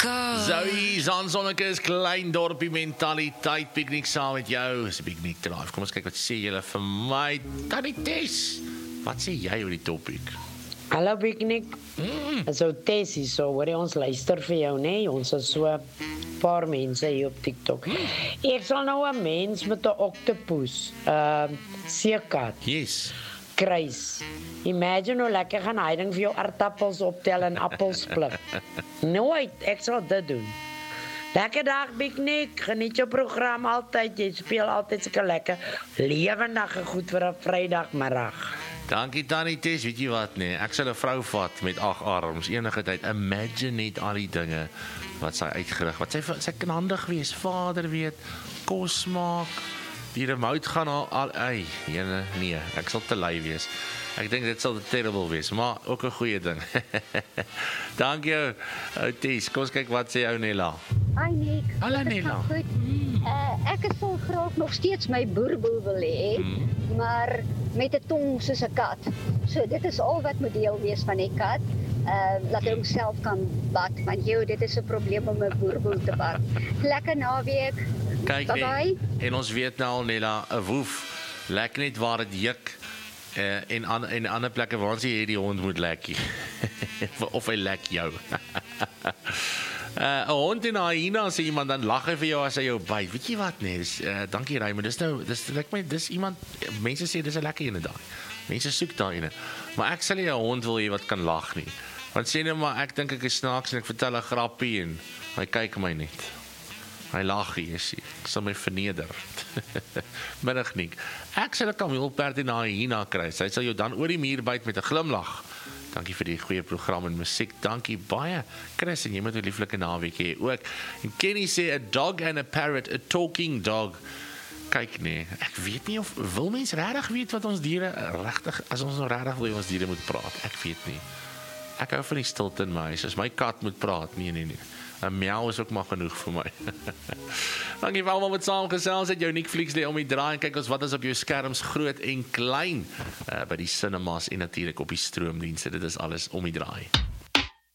Zoe, Zansonneke is klein dorpie mentaliteit, piknik saam met jou, is 'n piknik drive. Kom ons kyk wat sê julle vir my. Tannie Tess, wat sê jy oor die topik? Hallo piknik. So Tessie, so hoor jy ons luister vir jou, nee? Ons is so 'n paar mense hier op TikTok. Ek sal nou 'n mens met 'n octopus, seekat, Yes. kruis. Imagine hoe lekker gaan hy ding vir jou aardappels optel en appels pluk. Nooit, ek sal dit doen. Lekker dag piknik, geniet jou program altyd, jy speel altyd seker lekker lewendige goed vir 'n Vrydagmiddag. Dankie Tannie Tess, weet jy wat nee, ek sal 'n vrou vat met 8 arms enige tyd. Imagine net al die dinge wat sy uitgerig, wat sy kan handig wees, vader weet, kos maak, die remote gaan al jene, nee, ek sal te lui wees. Ek dink dit sal terrible wees, maar ook 'n goeie ding. Dankie jou, Tess. Kom ons kyk wat sê ou Nella. Hi Nick. Hallo Dit Nella. gaan goed. Ek is so graag nog steeds my boerboel wil hê, maar met 'n tong soos 'n kat. So dit is al wat moet deel wees van die kat. Laat hy homself kan bak, want dit is 'n probleem om 'n boerboel te bak. Lekker naweek. Kyk Bye-bye. en ons weet nou al Nella, 'n woef lek net waar dit juk. En ander plekke waar ons hier die hond moet lekkie. Of hy lek jou. 'n hond en 'n hyena sê iemand, dan lag hy vir jou as hy jou byt. Weet jy wat nee, dankie Raymond. Dis iemand, mense sê dis 'n lekker ene daai. Mense soek daai ene. Maar ek sal nie 'n hond wil hê wat kan lag nie. Want sê nou maar ek dink ek is snaaks en ek vertel 'n grappie en hy kyk my net. Hy lag hier, ek sal my verneder. Middag nie. Ek sal 'n kameelperd en 'n hyena kry. Sy sal jou dan oor die muur byt met 'n glimlag. Dankie vir die goeie program en musiek. Dankie baie. Chris, en jy moet 'n lieflike naweek hê ook. En Kenny sê 'n dog and a parrot, a talking dog. Kyk nee, ek weet nie of wil mense regtig weet wat ons diere regtig, as ons nou regtig wil ons diere moet praat. Ek weet nie. Ek hou van die stilte in my huis. As my kat moet praat, nee. 'n miauw is ook maar genoeg vir my. Dankie vir almal wat saamgesels het. Jou Netflix lê om die draai en kyk ons wat is op jou skerms groot en klein by die cinemas en natuurlik op die stroomdienste. Dit is alles om die draai.